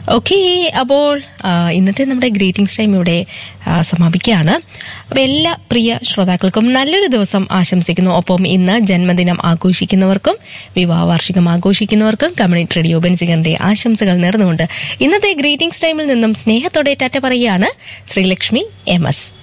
Okay, അപ്പോൾ ഇന്നത്തെ നമ്മുടെ ഗ്രീറ്റിംഗ്സ് ടൈം ഇവിടെ സമാപിക്കുകയാണ്. അപ്പോൾ എല്ലാ പ്രിയ ശ്രോതാക്കൾക്കും നല്ലൊരു ദിവസം ആശംസിക്കുന്നു. ഒപ്പം ഇന്ന് ജന്മദിനം ആഘോഷിക്കുന്നവർക്കും വിവാഹ വാർഷികം ആഘോഷിക്കുന്നവർക്കും കമ്മ്യൂണിറ്റി റേഡിയോ ബെൻസിഗറിന്റെ ആശംസകൾ നേർന്നുകൊണ്ട് ഇന്നത്തെ ഗ്രീറ്റിംഗ്സ് ടൈമിൽ നിന്നും സ്നേഹത്തോടെ ടാറ്റ പറയുകയാണ് ശ്രീലക്ഷ്മി MS.